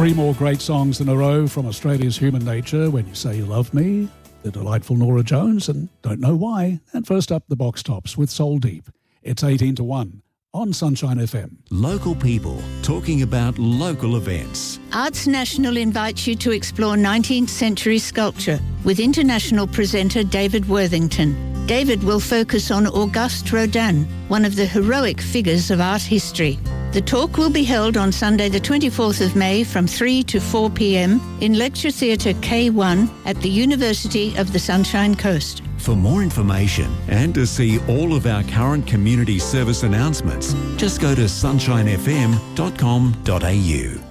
Three more great songs in a row from Australia's Human Nature, When You Say You Love Me, the delightful Norah Jones, and Don't Know Why. And first up, the Box Tops with Soul Deep. It's 18-1 on Sunshine FM. Local people talking about local events. Arts National invites you to explore 19th century sculpture with international presenter David Worthington. David will focus on Auguste Rodin, one of the heroic figures of art history. The talk will be held on Sunday the 24th of May from 3 to 4 p.m. in Lecture Theatre K1 at the University of the Sunshine Coast. For more information and to see all of our current community service announcements, just go to sunshinefm.com.au.